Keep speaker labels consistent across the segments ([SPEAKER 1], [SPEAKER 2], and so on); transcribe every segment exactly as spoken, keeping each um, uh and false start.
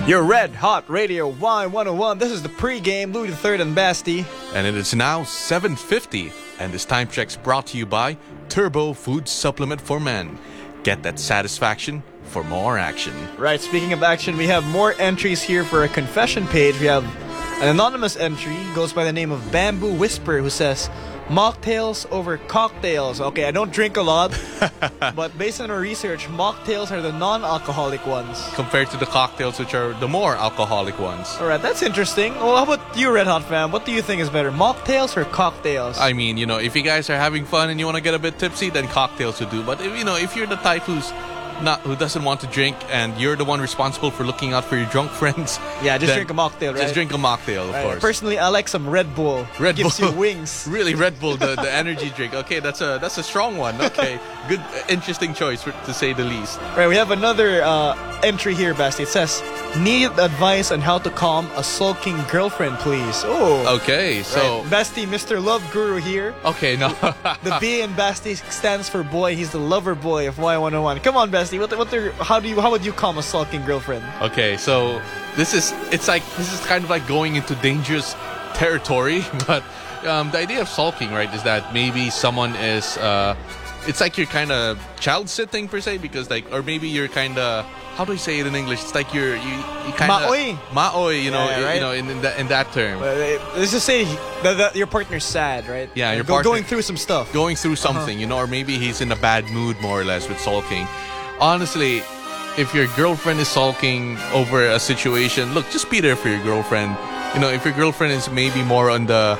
[SPEAKER 1] Your Red Hot Radio Y one oh one. This is the pregame. Louis the Third and Basti.
[SPEAKER 2] And it is now seven fifty. And this time check's brought to you by Turbo Food Supplement for Men. Get that satisfaction for more action.
[SPEAKER 1] Right, speaking of action, we have more entries here for a confession page. We have an anonymous entry, goes by the name of Bamboo Whisper, who says, mocktails over cocktails. Okay, I don't drink a lot, but based on our research, mocktails are the non-alcoholic ones.
[SPEAKER 2] Compared to the cocktails, which are the more alcoholic ones.
[SPEAKER 1] Alright, that's interesting. Well, how about you, Red Hot fam? What do you think is better, mocktails or cocktails?
[SPEAKER 2] I mean, you know, if you guys are having fun and you want to get a bit tipsy, then cocktails would do. But, if, you know, if you're the type who's not who doesn't want to drink and you're the one responsible for looking out for your drunk friends,
[SPEAKER 1] yeah, just drink a mocktail, right?
[SPEAKER 2] Just drink a mocktail, of
[SPEAKER 1] right.
[SPEAKER 2] course.
[SPEAKER 1] Personally, I like some Red Bull.
[SPEAKER 2] Red
[SPEAKER 1] Gives
[SPEAKER 2] Bull
[SPEAKER 1] you wings.
[SPEAKER 2] Really, Red Bull, the, the energy drink. Okay, that's a that's a strong one. Okay, good, uh, interesting choice for, to say the least.
[SPEAKER 1] Right, we have another uh, entry here, Basti. It says, need advice on how to calm a sulking girlfriend, please. Oh.
[SPEAKER 2] Okay, so
[SPEAKER 1] right. Basti, Mister Love Guru here.
[SPEAKER 2] Okay, no.
[SPEAKER 1] The B in Basti stands for boy. He's the lover boy of Y one oh one. Come on, Basti. What what are, how do you how would you calm a sulking girlfriend?
[SPEAKER 2] Okay, so this is it's like this is kind of like going into dangerous territory, but um, the idea of sulking, right, is that maybe someone is uh, it's like you're kind of child sitting per se, because like, or maybe you're kind of, how do I say it in English? It's like you're you, you kind of
[SPEAKER 1] maoy,
[SPEAKER 2] maoy, you know,
[SPEAKER 1] yeah, right?
[SPEAKER 2] you know, in, in that in that term.
[SPEAKER 1] Uh, let's just say that, that your partner's sad, right?
[SPEAKER 2] Yeah, your
[SPEAKER 1] Go,
[SPEAKER 2] partner
[SPEAKER 1] going through some stuff,
[SPEAKER 2] going through something,
[SPEAKER 1] uh-huh.
[SPEAKER 2] you know, or maybe he's in a bad mood, more or less, with sulking. Honestly, if your girlfriend is sulking over a situation, look, just be there for your girlfriend. You know, if your girlfriend is maybe more on the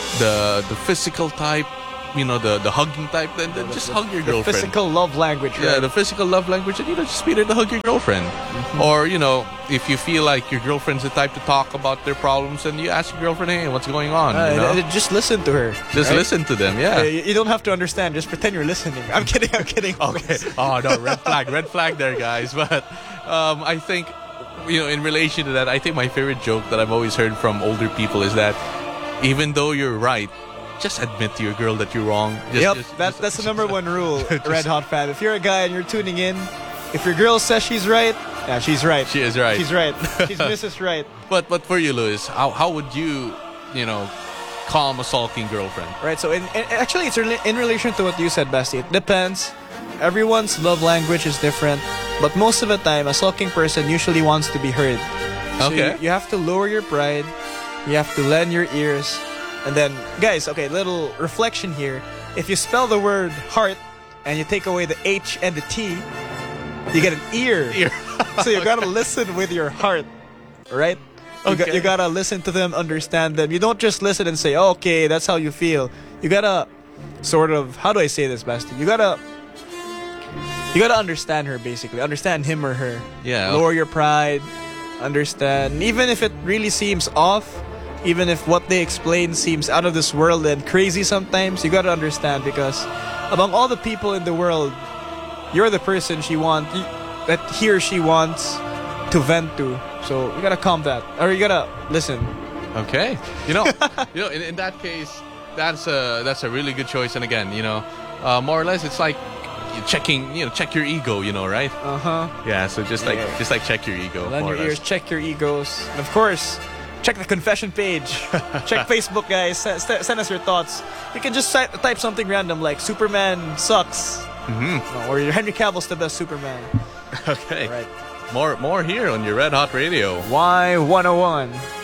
[SPEAKER 2] the the physical type, you know, the, the hugging type, then, then just
[SPEAKER 1] the,
[SPEAKER 2] hug your
[SPEAKER 1] the
[SPEAKER 2] girlfriend.
[SPEAKER 1] Physical love language, right?
[SPEAKER 2] Yeah, the physical love language, and you know, just be there to hug your girlfriend. Mm-hmm. Or, you know, if you feel like your girlfriend's the type to talk about their problems, then you ask your girlfriend, hey, what's going on?
[SPEAKER 1] Uh,
[SPEAKER 2] you know?
[SPEAKER 1] Just listen to her.
[SPEAKER 2] Just
[SPEAKER 1] right?
[SPEAKER 2] listen to them, yeah.
[SPEAKER 1] Uh, you don't have to understand. Just pretend you're listening. I'm kidding. I'm kidding.
[SPEAKER 2] Okay. Oh no, red flag, red flag there, guys. But um, I think, you know, in relation to that, I think my favorite joke that I've always heard from older people is that even though you're right, just admit to your girl that you're wrong. Just,
[SPEAKER 1] yep,
[SPEAKER 2] just,
[SPEAKER 1] that's
[SPEAKER 2] just,
[SPEAKER 1] that's the number one rule,
[SPEAKER 2] just,
[SPEAKER 1] Red Hot fan. If you're a guy and you're tuning in, if your girl says she's right, yeah, she's right.
[SPEAKER 2] She is right.
[SPEAKER 1] She's right. She's Missus Right.
[SPEAKER 2] But but for you, Louis, how how would you, you know, calm a sulking girlfriend?
[SPEAKER 1] Right. So in, in actually, it's in relation to what you said, Basti. It depends. Everyone's love language is different, but most of the time, a sulking person usually wants to be heard. So
[SPEAKER 2] okay.
[SPEAKER 1] You, you have to lower your pride. You have to lend your ears. And then, guys, okay, little reflection here. If you spell the word heart and you take away the H and the T, you get an ear.
[SPEAKER 2] Ear.
[SPEAKER 1] So you gotta listen with your heart, right? You,
[SPEAKER 2] Okay.
[SPEAKER 1] got, you gotta listen to them, understand them. You don't just listen and say, oh, okay, that's how you feel. You gotta sort of, how do I say this, Basti? You gotta, you gotta understand her, basically. Understand him or her.
[SPEAKER 2] Yeah.
[SPEAKER 1] Lower your pride, understand. Even if it really seems off, even if what they explain seems out of this world and crazy sometimes, you gotta understand, because among all the people in the world, you're the person she wants, that he or she wants to vent to. So you gotta calm that, or you gotta listen.
[SPEAKER 2] Okay. You know, you know, in, in that case, that's a that's a really good choice. And again, you know, uh, more or less, it's like checking, you know, check your ego, you know, right?
[SPEAKER 1] Uh huh.
[SPEAKER 2] Yeah. So just like
[SPEAKER 1] Yeah.
[SPEAKER 2] just like check your ego.
[SPEAKER 1] Lend
[SPEAKER 2] more
[SPEAKER 1] your
[SPEAKER 2] or
[SPEAKER 1] ears,
[SPEAKER 2] less.
[SPEAKER 1] check your egos, and of course, check the confession page. Check Facebook, guys. Send, send us your thoughts. You can just type, type something random like Superman sucks,
[SPEAKER 2] Mm-hmm.
[SPEAKER 1] or Henry Cavill's the best Superman.
[SPEAKER 2] Okay.
[SPEAKER 1] Right.
[SPEAKER 2] More more here on your Red Hot Radio.
[SPEAKER 1] Y one oh one.